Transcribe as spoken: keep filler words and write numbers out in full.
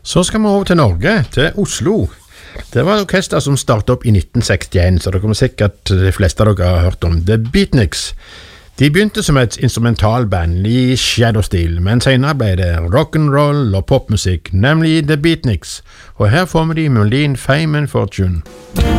Så skal vi over til Norge, til Oslo. Det var et orkester som startet opp i nitten sekstien, så det kommer sikkert de fleste av dere har hørt om. The Beatniks. De begynte som et instrumentalband i Shadow-stil, men senere ble det rock'n'roll og popmusikk, nemlig The Beatniks. Og her får vi de melodien Fame and Fortune.